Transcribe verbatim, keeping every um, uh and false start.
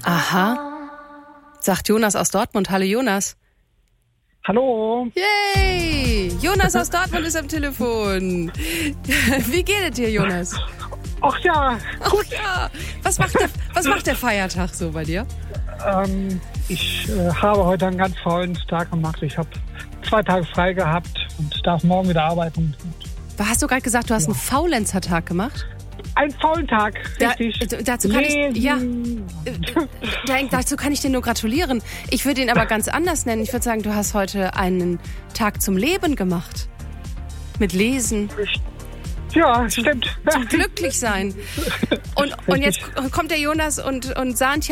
Aha. Sagt Jonas aus Dortmund. Hallo Jonas. Hallo. Yay! Jonas aus Dortmund ist am Telefon. Wie geht es dir, Jonas? Ach ja. Ach ja. Was macht der, was macht der Feiertag so bei dir? Ähm, ich äh, habe heute einen ganz faulen Tag gemacht. Ich habe zwei Tage frei gehabt und darf morgen wieder arbeiten. Hast du gerade gesagt, du hast Ja. einen Faulenzer-Tag gemacht? Ein faulen Tag, richtig. Da, dazu kann ich, ja, da, dazu kann ich dir nur gratulieren. Ich würde ihn aber ganz anders nennen. Ich würde sagen, du hast heute einen Tag zum Leben gemacht. Mit Lesen. Ja, stimmt. Zum Glücklichsein. Und, und jetzt kommt der Jonas und, und sahnt